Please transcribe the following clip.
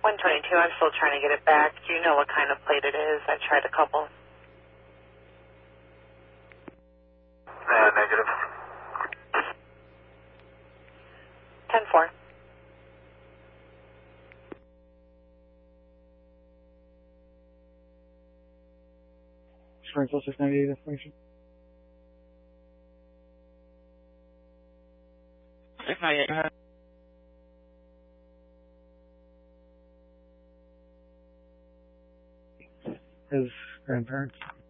122, I'm still trying to get it back. Do you know what kind of plate it is? I've tried a couple. Negative. 10-4. Springfield 698 information. 698, go ahead. His grandparents.